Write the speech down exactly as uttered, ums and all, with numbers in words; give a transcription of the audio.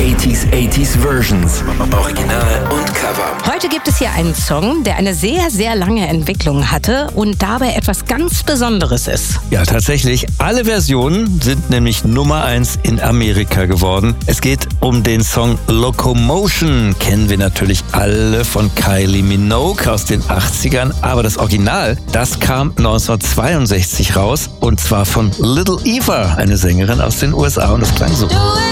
achtziger achtziger Versions. Original und Cover. Heute gibt es hier einen Song, der eine sehr, sehr lange Entwicklung hatte und dabei etwas ganz Besonderes ist. Ja, tatsächlich. Alle Versionen sind nämlich Nummer eins in Amerika geworden. Es geht um den Song Locomotion. Kennen wir natürlich alle von Kylie Minogue aus den achtzigern. Aber das Original, das kam neunzehnhundertzweiundsechzig raus. Und zwar von Little Eva, eine Sängerin aus den U S A. Und das klang so.